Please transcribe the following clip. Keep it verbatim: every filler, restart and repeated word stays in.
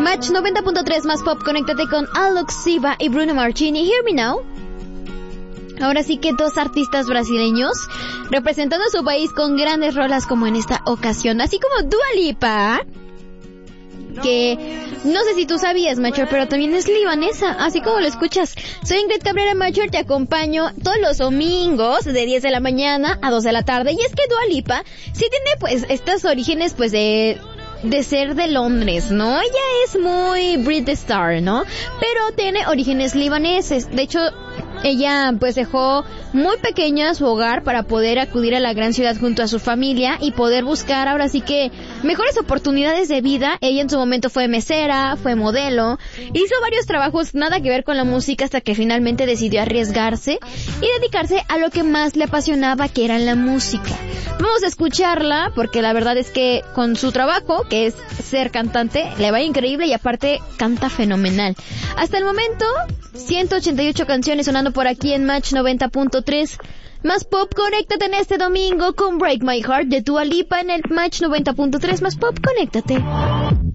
Match noventa punto tres más pop, conéctate con Alok Siva y Bruno Marchini. Hear Me Now. Ahora sí que dos artistas brasileños representando a su país con grandes rolas como en esta ocasión, así como Dua Lipa, que no sé si tú sabías, Macher, pero también es libanesa, así como lo escuchas. Soy Ingrid Cabrera, Macher, te acompaño todos los domingos de diez de la mañana a dos de la tarde. Y es que Dua Lipa sí tiene pues estos orígenes pues de... de ser de Londres, ¿no? Ella es muy British Star, ¿no? Pero tiene orígenes libaneses. De hecho, ella pues dejó muy pequeña su hogar para poder acudir a la gran ciudad junto a su familia y poder buscar ahora sí que mejores oportunidades de vida. Ella en su momento fue mesera, fue modelo, hizo varios trabajos nada que ver con la música hasta que finalmente decidió arriesgarse y dedicarse a lo que más le apasionaba, que era la música. Vamos a escucharla porque la verdad es que con su trabajo, que es ser cantante, le va increíble y aparte canta fenomenal. Hasta el momento, ciento ochenta y ocho canciones sonando por aquí en Match noventa punto tres. Más pop, conéctate en este domingo con Break My Heart de Dua Lipa en el Match noventa punto tres. Más pop, conéctate.